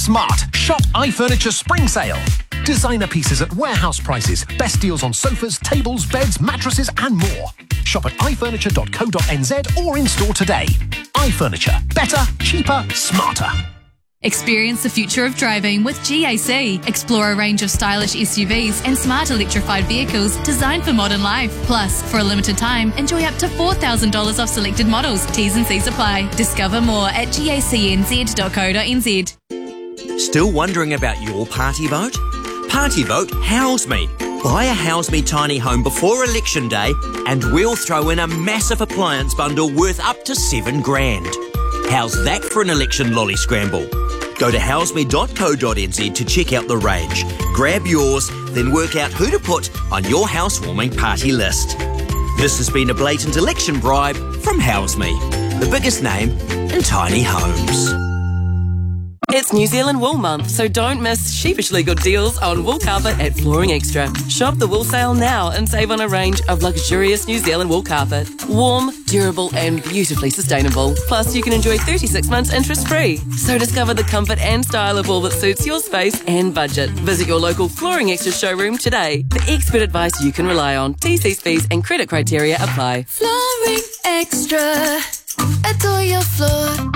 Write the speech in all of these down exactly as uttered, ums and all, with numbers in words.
smart. Shop iFurniture Spring Sale. Designer pieces at warehouse prices. Best deals on sofas, tables, beds, mattresses and more. Shop at i furniture dot co dot n z or in store today. iFurniture. Better, cheaper, smarter. Experience the future of driving with G A C. Explore a range of stylish S U Vs and smart electrified vehicles designed for modern life. Plus, for a limited time, enjoy up to four thousand dollars off selected models. T's and C's apply. Discover more at gacnz dot co dot n z. Still wondering about your party vote? Party vote House Me. Buy a House Me tiny home before election day and we'll throw in a massive appliance bundle worth up to seven grand. How's that for an election lolly scramble? Go to house me dot co dot n z to check out the range. Grab yours, then work out who to put on your housewarming party list. This has been a blatant election bribe from House Me, the biggest name in tiny homes. It's New Zealand Wool Month, so don't miss sheepishly good deals on wool carpet at Flooring Extra. Shop the wool sale now and save on a range of luxurious New Zealand wool carpet. Warm, durable and beautifully sustainable. Plus, you can enjoy thirty-six months interest-free. So discover the comfort and style of wool that suits your space and budget. Visit your local Flooring Extra showroom today for expert advice you can rely on. T Cs, fees and credit criteria apply. Flooring Extra. Adore your floor.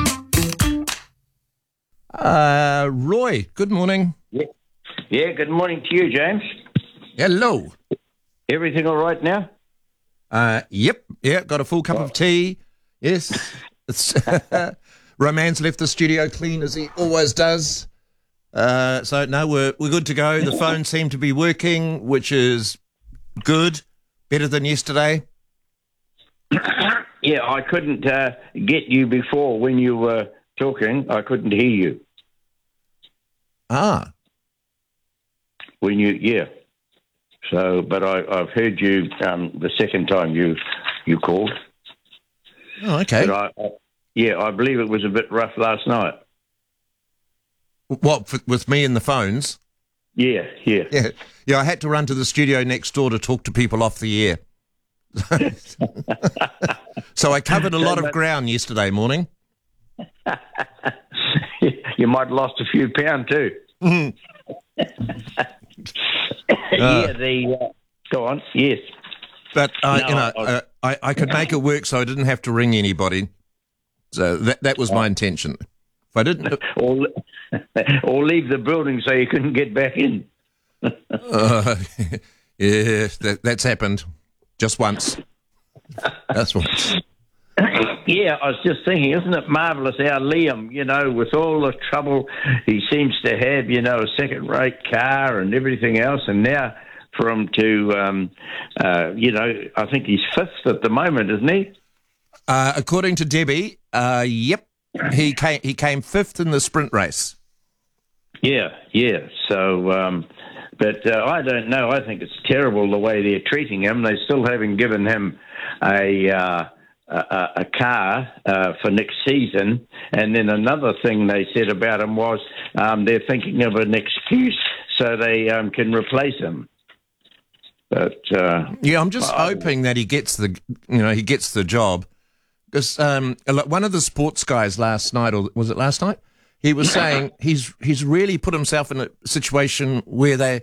Uh, Roy, good morning. Yeah. yeah, good morning to you, James. Hello. Everything all right now? Uh, yep, yeah, got a full cup oh. of tea. Yes. It's Roman's left the studio clean as he always does. Uh, so, no, we're, we're good to go. The phone seemed to be working, which is good, better than yesterday. Yeah, I couldn't uh, get you before when you were talking. I couldn't hear you. Ah. When you, yeah. So, but I, I've heard you um, the second time you you called. Oh, okay. But I, I, yeah, I believe it was a bit rough last night. What, with me and the phones? Yeah, yeah. Yeah, yeah. I had to run to the studio next door to talk to people off the air. So I covered a lot of ground yesterday morning. You might have lost a few pounds too. Mm. uh, yeah, the uh, go on. Yes, but uh, no, you know, I, uh, I I could make it work, so I didn't have to ring anybody. So that that was my intention. If I didn't, or or leave the building so you couldn't get back in. uh, yeah, that, that's happened just once. That's once. Yeah, I was just thinking, isn't it marvellous how Liam, you know, with all the trouble he seems to have, you know, a second-rate car and everything else, and now for him to, um, uh, you know, I think he's fifth at the moment, isn't he? Uh, according to Debbie, uh, yep, he came he came fifth in the sprint race. Yeah, yeah. So, um, but uh, I don't know. I think it's terrible the way they're treating him. They still haven't given him a. Uh, A, a car uh, for next season, and then another thing they said about him was um, they're thinking of an excuse so they um, can replace him. But uh, yeah, I'm just I, hoping that he gets the you know he gets the job, because um, one of the sports guys last night, or was it last night? He was saying he's he's really put himself in a situation where they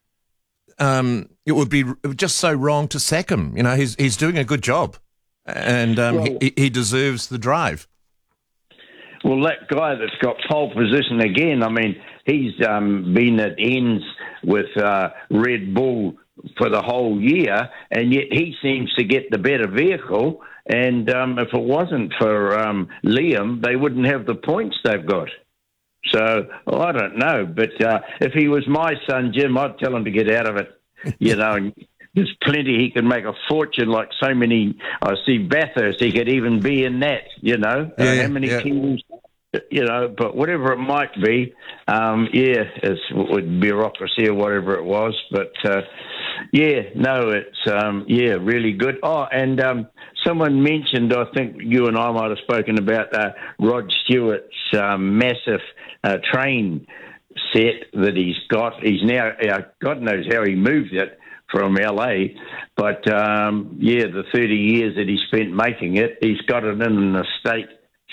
um, it would be just so wrong to sack him. You know, he's he's doing a good job. And um, well, he, he deserves the drive. Well, that guy that's got pole position again, I mean, he's um, been at ends with uh, Red Bull for the whole year, and yet he seems to get the better vehicle. And um, if it wasn't for um, Liam, they wouldn't have the points they've got. So, well, I don't know. But uh, if he was my son, Jim, I'd tell him to get out of it, you know, and there's plenty. He could make a fortune like so many. I see Bathurst. He could even be in that, you know. Yeah, uh, how many yeah. teams, you know, but whatever it might be, um, yeah, it's with bureaucracy or whatever it was. But, uh, yeah, no, it's, um, yeah, really good. Oh, and um, someone mentioned, I think you and I might have spoken about uh, Rod Stewart's um, massive uh, train set that he's got. He's now, uh, God knows how he moved it from L A, but um, yeah, the thirty years that he spent making it, he's got it in an estate